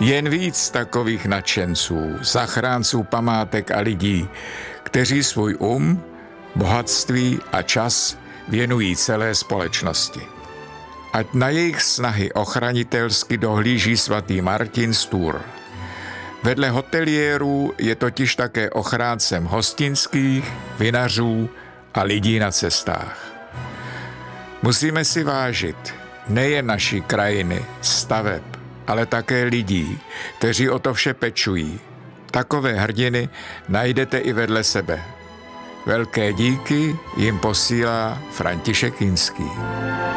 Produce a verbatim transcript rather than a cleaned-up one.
Jen víc takových nadšenců, zachránců památek a lidí, kteří svůj um, bohatství a čas věnují celé společnosti. Ať na jejich snahy ochranitelsky dohlíží svatý Martin z Tours. Vedle hoteliérů je totiž také ochráncem hostinských, vinařů a lidí na cestách. Musíme si vážit nejen naší krajiny, staveb, ale také lidí, kteří o to vše pečují. Takové hrdiny najdete i vedle sebe. Velké díky jim posílá František Kinský.